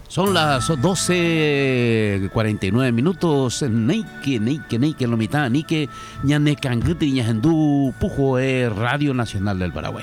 Son las 12:49 minutos. Neike lo mitad. Nike ñanecanguti ñahendú pujo Radio Nacional del Paraguay.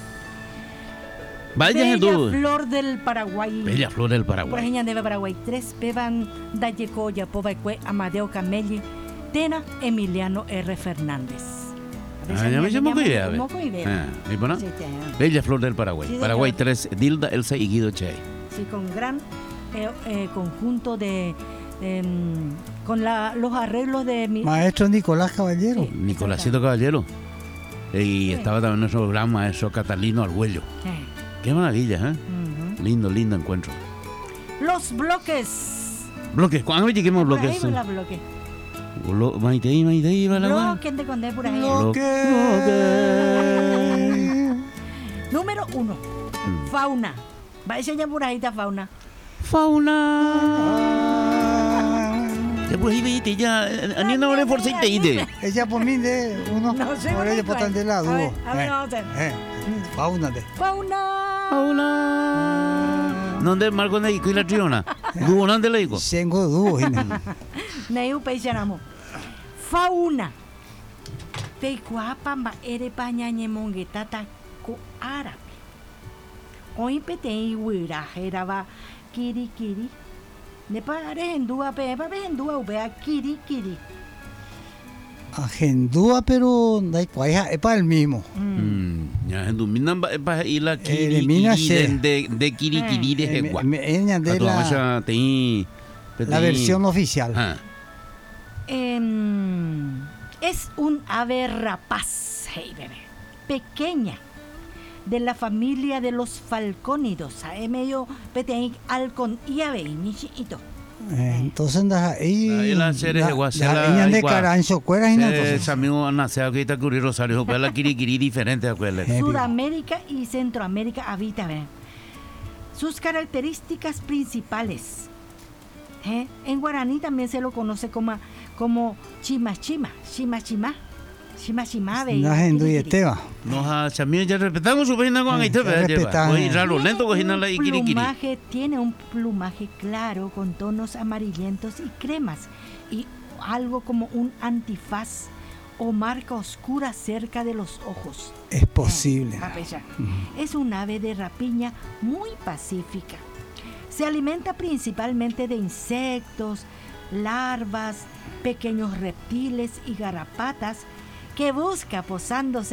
Bella Flor del Paraguay. Bella Flor del Paraguay. Por ejemplo, de Paraguay 3, Beban Dayecoya, Pobaicue, Amadeo Camelli, Tena, Emiliano R. Fernández. Ya me llamo idea. Bella Flor del Paraguay. Sí, Paraguay 3, Dilda, Elsa y Guido Che. Sí, con gran conjunto de con los arreglos de maestro Nicolás Caballero. Sí, Nicolásito Caballero. Y estaba también nuestro gran maestro Catalino Argüello. Qué maravilla, ¿eh? Lindo encuentro. Los bloques. ¿Cuándo lleguemos bloques? Por ahí va la bloque. Maite, va la bloque te conté por ahí. Número 1. Fauna. Va a enseñar por ahí esta fauna. Ya pues ahí ya ni una hora por seis te ide. Ella por mí de uno. No sé. Por ella por tan de lado. A ver, vamos a hacer. Fauna. ¿Dónde Marco ne y la triona? Dúo ¿dónde le digo? Tengo dúo. Neu peixaramo. Fauna. Peikuapa mba ere pañañe mongetata ko árabe. Hoy petei huira jeraba kiri. Ne pare endúa pepa endúa upea kiri. Agendúa pero da igual es para el mismo. Ya endu minamba para ir la kiri de kiri de jegua. Ella de la versión oficial. Es un ave rapaz, pequeña, de la familia de los falcónidos. Medio pequeño halcón y ave nichito. Entonces ahí la serie de Guasela de Carancho cuera y entonces amigo nació que está curioso Rosario para la kiri diferente a cuál. Sudamérica y Centroamérica habita. Sus características principales. En guaraní también se lo conoce como chima. Ya respetamos su pena con plumaje tiene un plumaje claro con tonos amarillentos y cremas y algo como un antifaz o marca oscura cerca de los ojos. Es posible. Es un ave de rapiña muy pacífica. Se alimenta principalmente de insectos, larvas, pequeños reptiles y garrapatas que busca posándose